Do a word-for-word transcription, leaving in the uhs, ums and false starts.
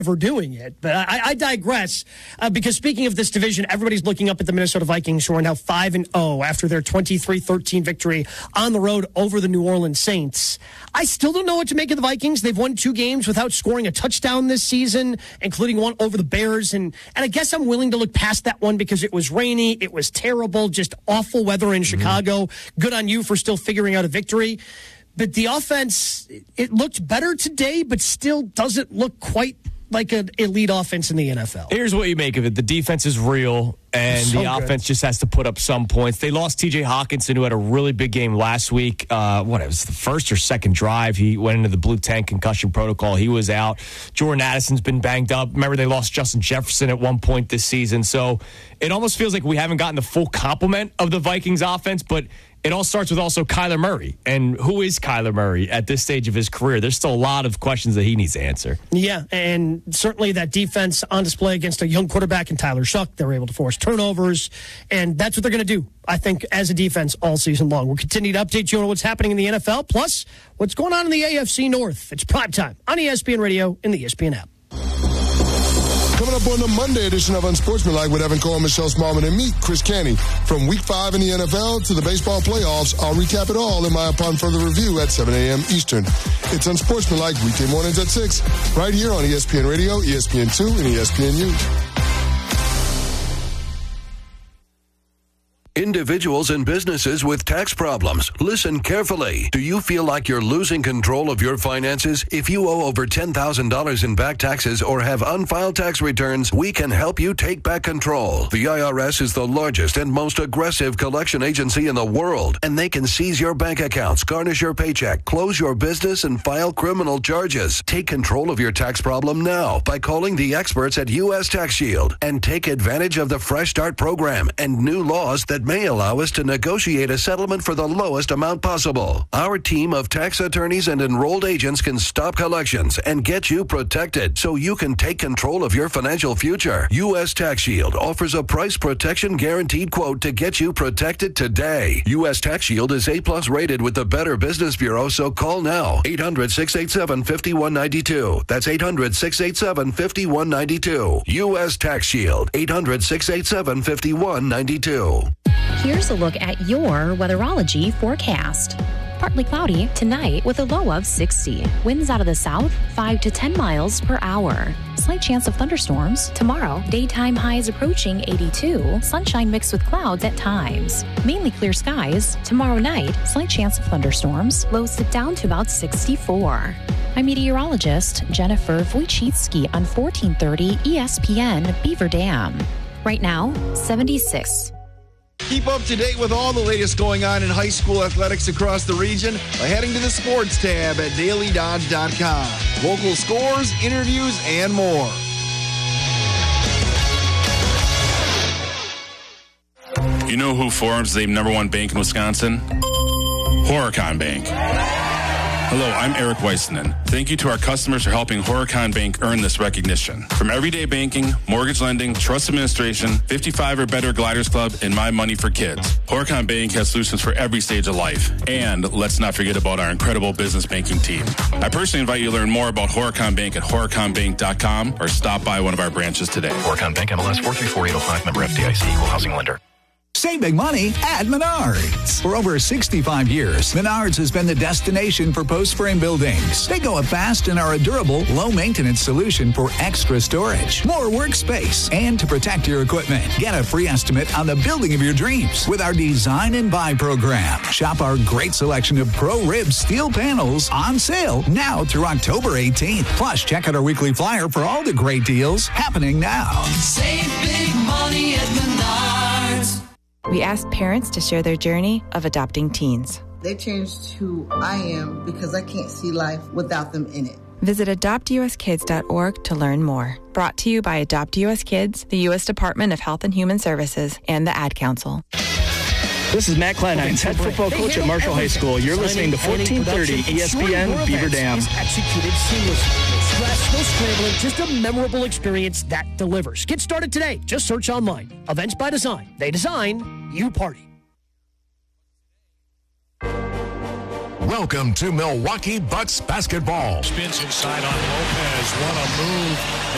for doing it. But I, I digress, uh, because speaking of this division, everybody's looking up at the Minnesota Vikings, who are now five and oh after their twenty-three thirteen victory on the road over the New Orleans Saints. I still don't know what to make of the Vikings. They've won two games without scoring a touchdown this season, including one over the Bears. And, and I guess I'm willing to look past that one because it was rainy, it was terrible, just awful weather in mm-hmm. Chicago. Good on you for still figuring out a victory. But the offense, it looked better today, but still doesn't look quite like an elite offense in the N F L. Here's what you make of it. The defense is real, and so the good. offense just has to put up some points. They lost T J Hawkinson, who had a really big game last week. Uh, what, it was the first or second drive. He went into the blue tank concussion protocol. He was out. Jordan Addison's been banged up. Remember, they lost Justin Jefferson at one point this season. So it almost feels like we haven't gotten the full complement of the Vikings offense, but it all starts with also Kyler Murray. And who is Kyler Murray at this stage of his career? There's still a lot of questions that he needs to answer. Yeah, and certainly that defense on display against a young quarterback in Tyler Shuck. They were able to force turnovers, and that's what they're going to do, I think, as a defense all season long. We'll continue to update you on what's happening in the N F L, plus what's going on in the A F C North. It's primetime on E S P N Radio and the E S P N app. Coming up on the Monday edition of Unsportsmanlike with Evan Cole, Michelle Smallman, and me, Chris Canty. From week five in the N F L to the baseball playoffs, I'll recap it all in my Upon Further Review at seven a.m. Eastern. It's Unsportsmanlike weekday mornings at six, right here on E S P N Radio, E S P N two, and E S P N U. Individuals and businesses with tax problems, listen carefully. Do you feel like you're losing control of your finances? If you owe over ten thousand dollars in back taxes or have unfiled tax returns, we can help you take back control. The I R S is the largest and most aggressive collection agency in the world, and they can seize your bank accounts, garnish your paycheck, close your business, and file criminal charges. Take control of your tax problem now by calling the experts at U S Tax Shield and take advantage of the Fresh Start program and new laws that may allow us to negotiate a settlement for the lowest amount possible. Our team of tax attorneys and enrolled agents can stop collections and get you protected so you can take control of your financial future. U S Tax Shield offers a price protection guaranteed quote to get you protected today. U S Tax Shield is A-plus rated with the Better Business Bureau, so call now. eight hundred, six eight seven, five one nine two. That's eight hundred, six eight seven, five one nine two. U S Tax Shield. eight hundred, six eight seven, five one nine two. Here's a look at your weatherology forecast. Partly cloudy tonight with a low of sixty. Winds out of the south, five to ten miles per hour. Slight chance of thunderstorms tomorrow. Daytime highs approaching eighty-two. Sunshine mixed with clouds at times. Mainly clear skies. Tomorrow night, slight chance of thunderstorms. Lows sit down to about sixty-four. I'm meteorologist Jennifer Wojcicki on fourteen thirty E S P N Beaver Dam. Right now, seventy-six. Keep up to date with all the latest going on in high school athletics across the region by heading to the sports tab at daily dodge dot com. Local scores, interviews, and more. You know who forms the number one bank in Wisconsin? Horicon Bank. Hello, I'm Eric Weissenden. Thank you to our customers for helping Horicon Bank earn this recognition. From everyday banking, mortgage lending, trust administration, fifty-five or better Gliders Club, and My Money for Kids, Horicon Bank has solutions for every stage of life. And let's not forget about our incredible business banking team. I personally invite you to learn more about Horicon Bank at horicon bank dot com or stop by one of our branches today. Horicon Bank, M L S four three four eight oh five, member F D I C, equal housing lender. Save big money at Menards. For over sixty-five years, Menards has been the destination for post-frame buildings. They go up fast and are a durable, low-maintenance solution for extra storage, more workspace, and to protect your equipment. Get a free estimate on the building of your dreams with our Design and Buy program. Shop our great selection of Pro-Rib steel panels on sale now through October eighteenth. Plus, check out our weekly flyer for all the great deals happening now. Save big money at Menards. We asked parents to share their journey of adopting teens. They changed who I am because I can't see life without them in it. Visit adopt u s kids dot org to learn more. Brought to you by Adopt U S Kids, the U S Department of Health and Human Services, and the Ad Council. This is Matt Kleinheim, head football coach at Marshall High School. You're listening to fourteen thirty E S P N Beaver Dam. Executed seamlessly. No stress, no scrambling, just a memorable experience that delivers. Get started today. Just search online. Events by Design. They design, you party. Welcome to Milwaukee Bucks basketball. Spins inside on Lopez. What a move.